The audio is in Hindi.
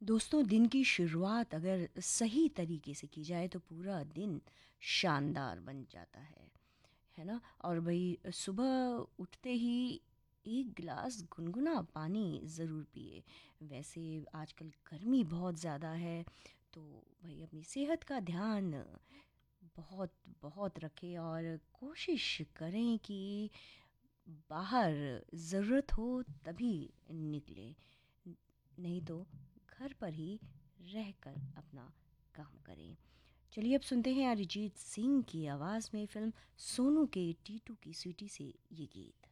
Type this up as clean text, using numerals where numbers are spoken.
दोस्तों, दिन की शुरुआत अगर सही तरीके से की जाए तो पूरा दिन शानदार बन जाता है ना। और भाई सुबह उठते ही एक गिलास गुनगुना पानी ज़रूर पिए। वैसे आजकल गर्मी बहुत ज़्यादा है, तो भाई अपनी सेहत का ध्यान बहुत बहुत रखें और कोशिश करें कि बाहर ज़रूरत हो तभी निकले, नहीं तो घर पर ही रहकर अपना काम करें। चलिए अब सुनते हैं अरिजीत सिंह की आवाज़ में फिल्म सोनू के टीटू की स्वीटी से ये गीत।